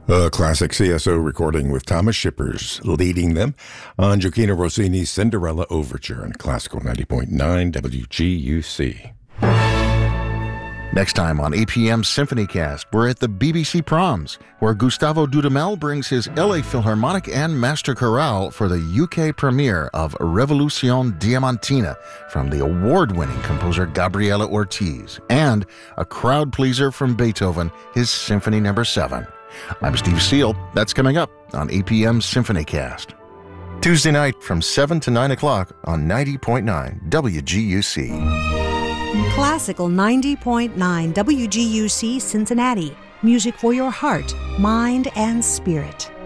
A classic CSO recording with Thomas Shippers leading them on Gioachino Rossini's Cinderella Overture on Classical 90.9 WGUC. Next time on APM Symphonycast, we're at the BBC Proms, where Gustavo Dudamel brings his LA Philharmonic and Master Chorale for the UK premiere of Revolution Diamantina from the award-winning composer Gabriela Ortiz, and a crowd pleaser from Beethoven, his Symphony No. 7. I'm Steve Seal. That's coming up on APM Symphonycast. Tuesday night from 7 to 9 o'clock on 90.9 WGUC. Classical 90.9 WGUC Cincinnati. Music for your heart, mind, and spirit.